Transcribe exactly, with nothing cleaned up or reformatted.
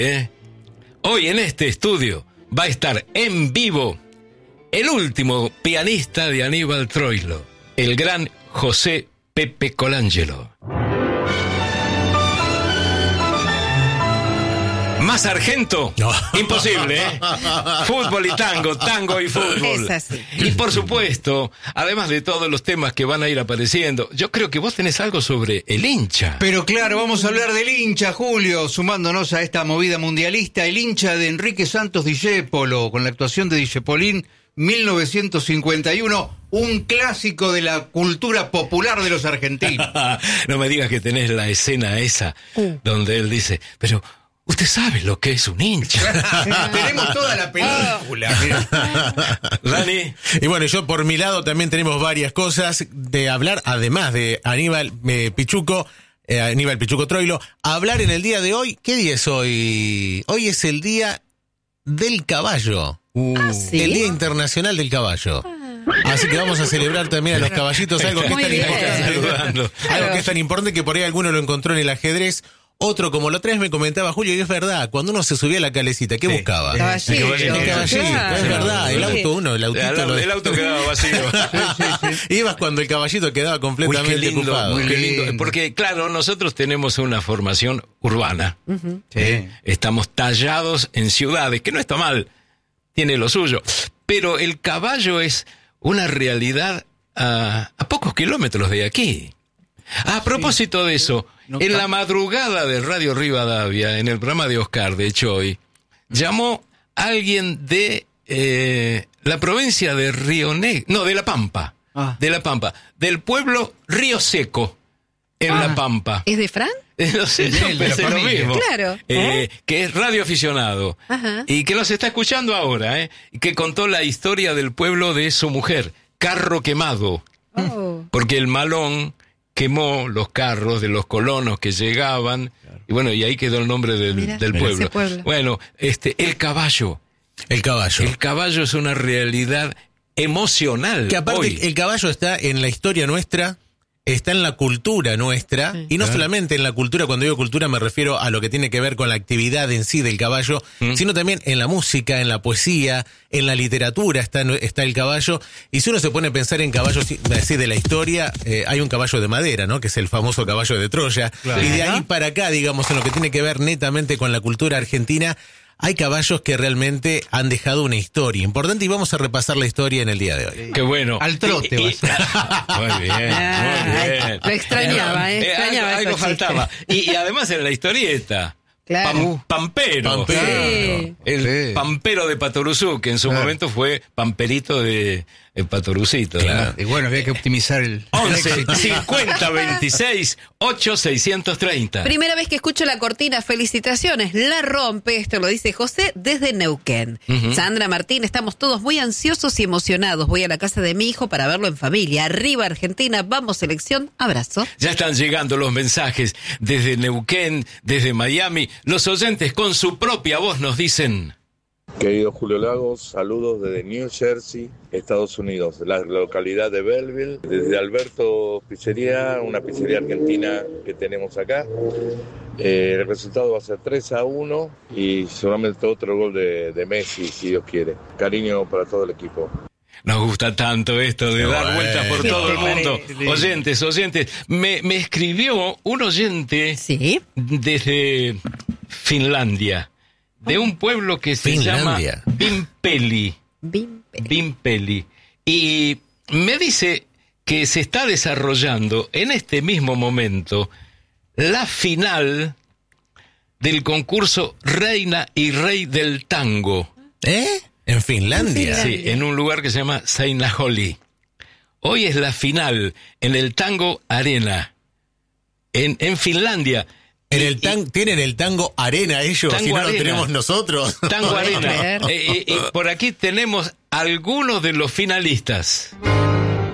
¿eh? Hoy en este estudio va a estar en vivo el último pianista de Aníbal Troilo, el gran José Pepe Colangelo. Más sargento, no. Imposible, ¿eh? Fútbol y tango, tango y fútbol. Es así. Y por supuesto, además de todos los temas que van a ir apareciendo, yo creo que vos tenés algo sobre el hincha. Pero claro, vamos a hablar del hincha, Julio, sumándonos a esta movida mundialista, el hincha de Enrique Santos Discépolo, con la actuación de Discepolín, mil novecientos cincuenta y uno, un clásico de la cultura popular de los argentinos. No me digas que tenés la escena esa, uh. donde él dice, pero... usted sabe lo que es un hincha. Tenemos toda la película. Dani. Y bueno, yo por mi lado también tenemos varias cosas de hablar, además de Aníbal eh, Pichuco, eh, Aníbal Pichuco Troilo, hablar en el día de hoy. ¿Qué día es hoy? Hoy es el día del caballo. Uh, ¿Ah, sí? El Día Internacional del Caballo. Ah. Así que vamos a celebrar también a los caballitos, algo que, es tan importante, algo que es tan importante que por ahí alguno lo encontró en el ajedrez. Otro, como la otra vez me comentaba Julio, y es verdad, cuando uno se subía a la calecita, ¿qué sí. buscaba? Caballito. El caballito, el caballito claro. Es verdad, el auto uno, el autito. El, lo... el auto quedaba vacío. sí, sí, sí. Ibas cuando el caballito quedaba completamente Uy, qué lindo, ocupado. Muy lindo. Porque, claro, nosotros tenemos una formación urbana. Uh-huh. Sí. Estamos tallados en ciudades, que no está mal, tiene lo suyo. Pero el caballo es una realidad a, a pocos kilómetros de aquí. A propósito de eso, no, en la madrugada de Radio Rivadavia, en el programa de Oscar de Choy, llamó alguien de eh, la provincia de Río Negro, no, de La Pampa, ah. de La Pampa, del pueblo Río Seco, en ah. La Pampa. ¿Es de Fran? No sé, yo pensé lo mismo. Claro. Eh, que es radioaficionado. Ajá. Y que nos está escuchando ahora, ¿eh? Y que contó la historia del pueblo de su mujer, Carro Quemado. Oh. Porque el malón quemó los carros de los colonos que llegaban, claro. y bueno, y ahí quedó el nombre del, Mira, del pueblo. pueblo. Bueno, este, el caballo. El caballo. El caballo es una realidad emocional. Que aparte hoy. El caballo está en la historia nuestra, está en la cultura nuestra, sí. y no claro. solamente en la cultura, cuando digo cultura me refiero a lo que tiene que ver con la actividad en sí del caballo, ¿Mm? sino también en la música, en la poesía, en la literatura está, está el caballo, y si uno se pone a pensar en caballos así de la historia, eh, hay un caballo de madera, ¿no? Que es el famoso caballo de Troya, claro. y de ahí para acá, digamos, en lo que tiene que ver netamente con la cultura argentina, hay caballos que realmente han dejado una historia importante y vamos a repasar la historia en el día de hoy. Qué bueno. Al trote. Y, y, muy bien, muy bien. Lo extrañaba, eh, eh, extrañaba algo, algo faltaba. Y, y además en la historieta. Claro. Pam, pampero. Pampero. Sí. El sí. Pampero de Patoruzú, que en su claro. momento fue Pamperito de, de Patorucito. Claro. Y bueno, había que optimizar el... once, cincuenta, veintiséis, ocho, seiscientos treinta. Primera vez que escucho la cortina, felicitaciones, la rompe, esto lo dice José desde Neuquén. Uh-huh. Sandra Martín, estamos todos muy ansiosos y emocionados. Voy a la casa de mi hijo para verlo en familia. Arriba Argentina, vamos selección, abrazo. Ya están llegando los mensajes desde Neuquén, desde Miami. Los oyentes con su propia voz nos dicen... Querido Julio Lagos, saludos desde New Jersey, Estados Unidos, la localidad de Belleville, desde Alberto Pizzería, una pizzería argentina que tenemos acá. Eh, el resultado va a ser tres a uno y seguramente otro gol de, de Messi, si Dios quiere. Cariño para todo el equipo. Nos gusta tanto esto de dar bueno, vueltas por todo el mundo. Parece. Oyentes, oyentes. Me, me escribió un oyente ¿Sí? desde Finlandia. De un pueblo que se Finlandia. llama Vimpeli. Vimpeli. Vimpeli. Y me dice que se está desarrollando en este mismo momento la final del concurso Reina y Rey del Tango. ¿Eh? ¿En Finlandia? Sí, en un lugar que se llama Seinäjoki. Hoy es la final en el Tango Arena. En, en Finlandia. En el tan, ¿Tienen el tango arena ellos? Tango si no arena. Lo tenemos nosotros. Tango arena. Eh, eh, eh, por aquí tenemos algunos de los finalistas.